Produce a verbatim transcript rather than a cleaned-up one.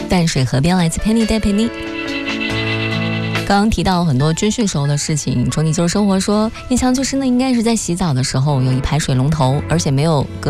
淡水河边，来自 Penny 带陪你。刚刚提到很多军训时候的事情，从你就是生活说，印象最深的应该是在洗澡的时候有一排水龙头，而且没有隔